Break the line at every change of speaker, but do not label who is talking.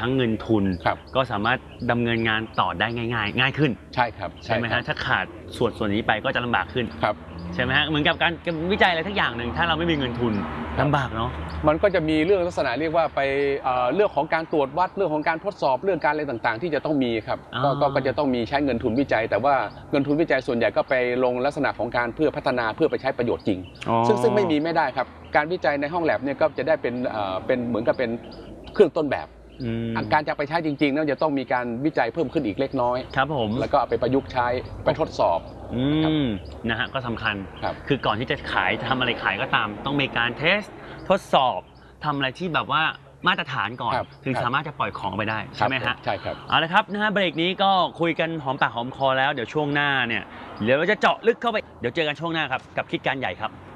ทั้งเงินทุนก็สามารถดำเนินงานต่อได้ง่ายขึ้น
ใช่ครับ
ใช่ไหมฮะถ้าขาดส่วนนี้ไปก็จะลำบากขึ้นใช่ไหมฮะเหมือนกับการวิจัยอะไรทักอย่างหนึ่งถ้าเราไม่มีเงินทุนลำบากเนาะ
มันก็จะมีเรื่องลักษณะเรียกว่าไปเรื่องของการตรวจวัดเรื่องของการทดสอบเรื่องการอะไรต่างๆที่จะต้องมีครับก็จะต้องมีใช้เงินทุนวิจัยแต่ว่าเงินทุนวิจัยส่วนใหญ่ก็ไปลงลักษณะของการเพื่อพัฒนาเพื่อไปใช้ประโยชน์จริงซึ่งไม่ได้ครับการวิจัยในห้องแลบเนี่ยก็จะได้เป็นเหมือนกับเป็นเครื่องต้นแบบการจะไปใช้จริงๆเนี่ยจะต้องมีการวิจัยเพิ่มขึ้นอีกเล็กน้อย
ครับผม
แล้วก็เอาไปประยุกต์ใช้ไปทดสอบ
นะฮะก็สำคัญคือก่อนที่จะขายทำอะไรขายก็ตามต้องมีการเทสทดสอบทำอะไรที่แบบว่ามาตรฐานก่อนถึงสามารถจะปล่อยของไปได้ใช่ไหมฮะ
ใช่ครับ
เอาละครับนะฮะเบรกนี้ก็คุยกันหอมปากหอมคอแล้วเดี๋ยวช่วงหน้าเนี่ยเดี๋ยวเราจะเจาะลึกเข้าไปเดี๋ยวเจอกันช่วงหน้าครับกับคิดการใหญ่ครับ